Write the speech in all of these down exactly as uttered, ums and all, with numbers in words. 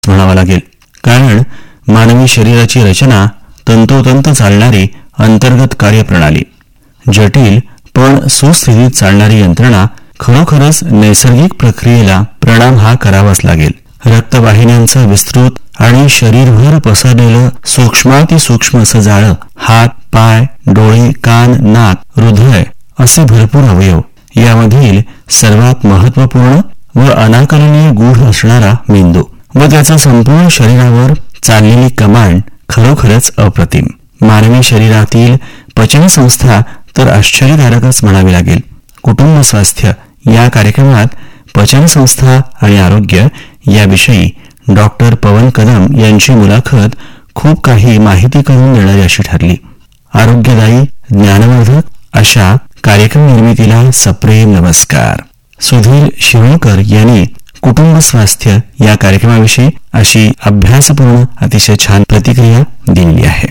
म्हणावा लागेल. कारण मानवी शरीराची रचना तंतोतंत चालणारी अंतर्गत कार्यप्रणाली, जटिल पण सुस्थितीत चालणारी यंत्रणा, खरोखरच नैसर्गिक प्रक्रियेला प्रणाम हा करावाच लागेल. रक्तवाहिन्यांचं विस्तृत आणि शरीरभर पसरलेलं सूक्ष्मातिसूक्ष्म असं जाळं, हात, पाय, डोळे, कान, नाक, हृदय असे भरपूर अवयव, यामधील सर्वात महत्वपूर्ण व अनाकलनीय गूढ असणारा मेंदू व त्याचा संपूर्ण शरीरावर चाललेली कमांड खरोखरच अप्रतिम. मानवी शरीरातील पचनसंस्था तर आश्चर्यकारकच म्हणावी लागेल. कुटुंब स्वास्थ्य या कार्यक्रमात पचनसंस्था आणि आरोग्य याविषयी डॉक्टर पवन कदम यांची मुलाखत खूप काही माहिती करून देणारी अशी ठरली. आरोग्यदायी, ज्ञानवर्धक अशा कार्यक्रम निर्मितीला सप्रेम नमस्कार. सुधीर शिवणकर यांनी कुटुंब स्वास्थ्य या कार्यक्रमाविषयी अशी अभ्यासपूर्ण अतिशय छान प्रतिक्रिया दिलेली आहे.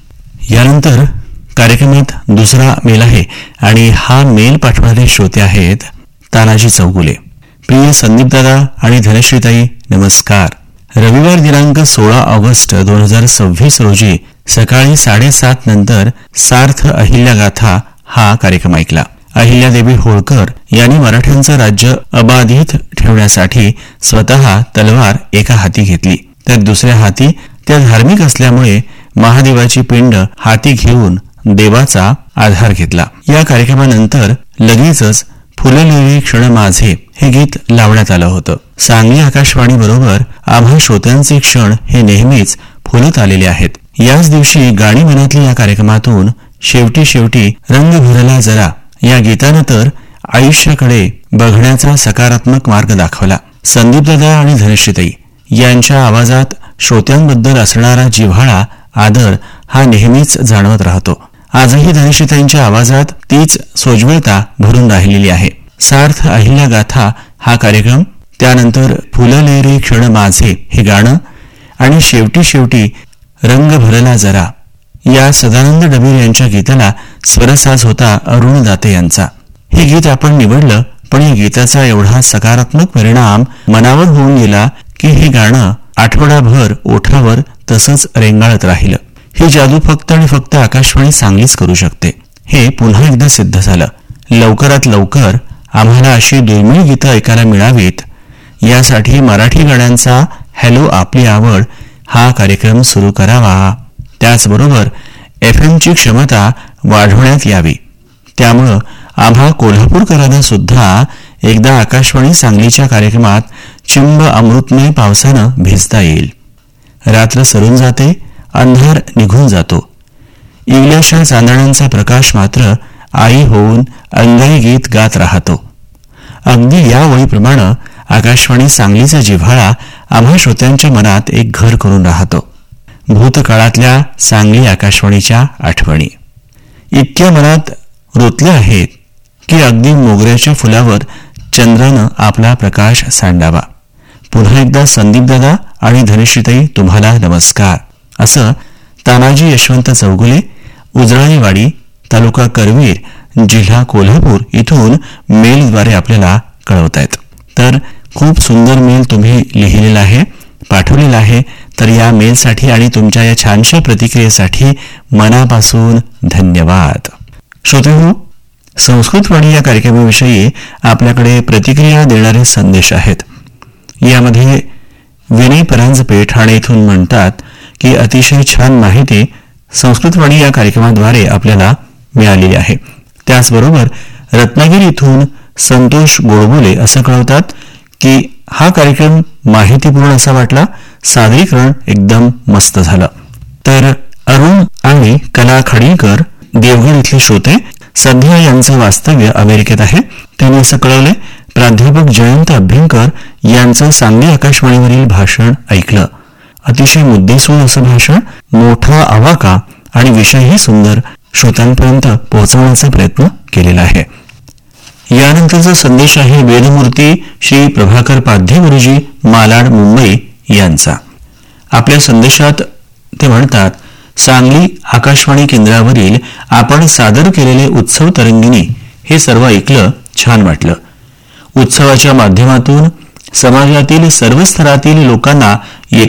यानंतर कार्यक्रमात दुसरा मेल आहे आणि हा मेल पाठवणारे श्रोते आहेत तानाजी चौगुले. प्रिय संदीपदादा आणि धनश्रीताई नमस्कार. रविवार दिनांक सोळा ऑगस्ट दोन हजार सव्वीस रोजी सकाळी साडेसात नंतर सार्थ अहिल्यागाथा हा कार्यक्रम ऐकला. अहिल्यादेवी होळकर यांनी मराठ्यांचं राज्य अबाधित ठेवण्यासाठी स्वतः तलवार एका हाती घेतली, तर दुसऱ्या हाती त्या धार्मिक असल्यामुळे महादेवाची पिंड हाती घेऊन देवाचा आधार घेतला. या कार्यक्रमानंतर लगेचच फुललेले क्षण माझे हे गीत लावण्यात आलं होतं. सांगली आकाशवाणी बरोबर आम्हा श्रोत्यांचे क्षण हे नेहमीच फुलत आलेले आहेत. याच दिवशी गाणी मनातली या कार्यक्रमातून शेवटी शेवटी रंग भरला जरा या गीतानं तर आयुष्याकडे बघण्याचा सकारात्मक मार्ग दाखवला. संदीपदादा आणि धनश्रीताई यांच्या आवाजात श्रोत्यांबद्दल असणारा जिव्हाळा, आदर हा नेहमीच जाणवत राहतो. आजही धनश्रीताईंच्या आवाजात तीच सोज्वळता भरून राहिलेली आहे. सार्थ अहिल्यागाथा हा कार्यक्रम, त्यानंतर फुलले रे क्षण माझे हे गाणं आणि शेवटी शेवटी रंग भरला जरा या सदानंद डबीर यांच्या गीताला स्वरसाज होता अरुण दाते यांचा. हे गीत आपण निवडलं, पण या गीताचा एवढा सकारात्मक परिणाम मनावर होऊन गेला की हे गाणं आठवडाभर ओठावर तसंच रेंगाळत राहिलं. ही जादू फक्त आणि फक्त आकाशवाणी सांगलीच करू शकते, हे पुन्हा एकदा सिद्ध झालं. लवकरात लवकर आम्हाला अशी दुर्मिळ गीतं ऐकायला मिळावीत यासाठी मराठी गाण्यांचा हॅलो आपली आवड हा कार्यक्रम सुरू करावा. त्याचबरोबर एफ एमची क्षमता वाढवण्यात यावी. त्यामुळं आम्हा कोल्हापूरकरांना सुद्धा एकदा आकाशवाणी सांगलीच्या कार्यक्रमात चिंब अमृतमय पावसानं भिजता येईल. रात्र सरून जाते, अंधार निघून जातो, इवल्याशा चांदण्यांचा प्रकाश मात्र आई होऊन अंगाई गीत गात राहतो. अगदी या वळीप्रमाणे आकाशवाणी सांगलीचा जिव्हाळा आम्हा श्रोत्यांच्या मनात एक घर करून राहतो. भूतकाळातल्या सांगली आकाशवाणीच्या आठवणी इतक्या मनात रुतल्या आहेत की अगदी मोगऱ्याच्या फुलावर चंद्रानं आपला प्रकाश सांडावा. पुन्हा एकदा संदीपदादा आणि धनश्रीताई तुम्हाला नमस्कार असं तानाजी यशवंत चौगुले, उजळाईवाडी, तालुका करवीर, जिल्हा कोल्हापूर इथून मेलद्वारे आपल्याला कळवतायत. तर खूप सुंदर मेल तुम्ही लिहिलेला आहे, पाठवलेला आहे. तर या मेलसाठी आणि तुमच्या या छानशा प्रतिक्रियेसाठी मनापासून धन्यवाद. श्रोतेहो, संस्कृतवाणी या कार्यक्रमाविषयी आपल्याकडे प्रतिक्रिया देणारे संदेश आहेत. यामध्ये विनय परांजपे ठाणे इथून म्हणतात की अतिशय छान माहिती संस्कृतवाणी या कार्यक्रमाद्वारे आपल्याला मिळालेली आहे. त्याचबरोबर रत्नागिरी इथून संतोष गोडबोले असं कळवतात की हा कार्यक्रम माहितीपूर्ण असा वाटला, सादरीकरण एकदम मस्त झालं. तर अरुण आणि कला खाडीलकर देवगड इथले श्रोते सध्या यांचं वास्तव्य अमेरिकेत आहे. त्यांनी असं कळवलंय, प्राध्यापक जयंत अभ्यंकर यांचं सांगली आकाशवाणीवरील भाषण ऐकलं. अतिशय मुद्देसूद असं भाषण, मोठा आवाका आणि विषयही सुंदर श्रोत्यांपर्यंत पोहोचवण्याचा प्रयत्न केलेला आहे. यानंतरचा संदेश आहे वेदमूर्ती श्री प्रभाकर पाध्ये गुरुजी, मालाड, मुंबई यांचा. आपल्या संदेशात ते म्हणतात, सांगली आकाशवाणी केंद्रावरील आपण सादर केलेले उत्सव तरंगिणी हे सर्व ऐकलं, छान वाटलं. उत्सवाच्या माध्यमातून समाजातील सर्व स्तरातील लोकांना